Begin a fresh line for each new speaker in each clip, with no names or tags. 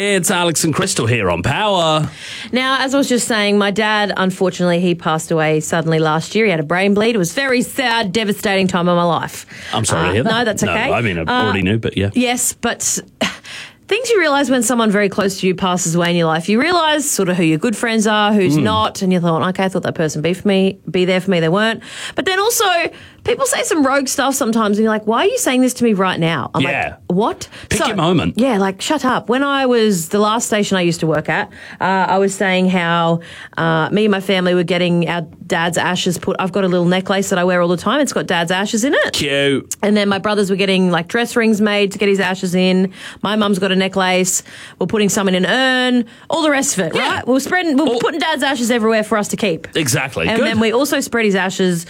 It's Alex and Crystal here on Power.
Now, as I was just saying, my dad, unfortunately, he passed away suddenly last year. He had a brain bleed. It was a very sad, devastating time of my life.
I'm sorry to hear that.
No, that's okay.
No, I mean, I already knew, but yeah.
Yes, but things you realise when someone very close to you passes away in your life, you realise sort of who your good friends are, who's not, and you thought, okay, I thought that person be there for me. They weren't. But then also, people say some rogue stuff sometimes, and you're like, why are you saying this to me right now? I'm like, what?
Pick your moment.
Yeah, like, shut up. When I was, the last station I used to work at, I was saying how me and my family were getting our dad's ashes put. I've got a little necklace that I wear all the time. It's got dad's ashes in it.
Cute.
And then my brothers were getting like dress rings made to get his ashes in. My mum's got a necklace. We're putting some in an urn. All the rest of it, right? We're putting dad's ashes everywhere for us to keep.
Exactly.
And
Good.
then we also spread his ashes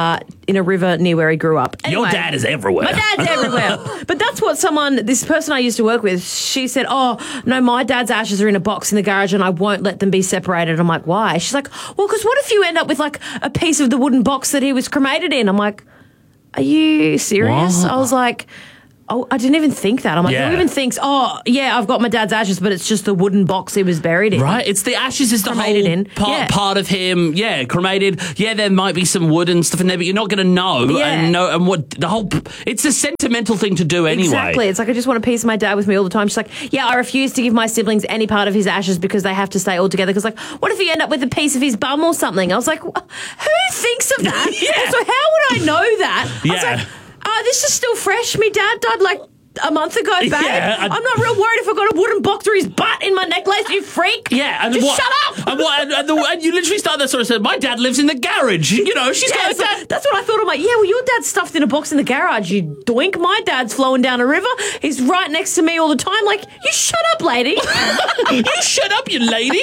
in a river near where he grew up. Anyway,
Your dad is everywhere.
my dad's everywhere. But that's what this person I used to work with, she said, oh, no, my dad's ashes are in a box in the garage and I won't let them be separated. I'm like, why? She's like, well, because what if you end up with like a piece of the wooden box that he was cremated in? I'm like, are you serious?
What?
I was like, oh, I didn't even think that. I'm like, who even thinks, oh, yeah, I've got my dad's ashes, but it's just the wooden box he was buried in.
Right, it's the ashes is the
Cremated
whole
in.
part of him. Yeah, cremated. Yeah, there might be some wood and stuff in there, but you're not going to know.
Yeah.
And what the whole. It's a sentimental thing to do anyway.
Exactly. It's like, I just want a piece of my dad with me all the time. She's like, yeah, I refuse to give my siblings any part of his ashes because they have to stay all together. Because, like, what if you end up with a piece of his bum or something? I was like, who thinks of that?
Yeah.
So how would I know that? I was
Yeah.
like, this is still fresh. My dad died like a month ago, babe.
Yeah,
I'm not real worried if I got a wooden box or his butt in my necklace, you freak.
Yeah, and
just shut up.
And you literally start that sort of said, my dad lives in the garage. You know, she's got that.
That's what I thought. I'm like, yeah, well, your dad's stuffed in a box in the garage, you doink. My dad's flowing down a river. He's right next to me all the time. Like, you shut up, lady.
You shut up, you lady.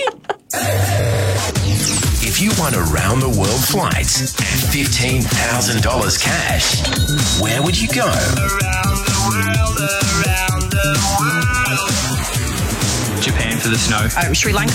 If you won a round-the-world flight and $15,000 cash, where would you go?
Japan for the snow.
Sri Lanka.